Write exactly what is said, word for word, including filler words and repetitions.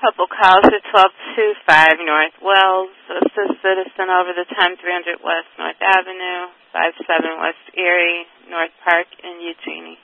Couple calls at twelve two five North Wells, Assist Citizen over the ten three hundred West North Avenue, five seven West Erie, North Park, in Eugenie.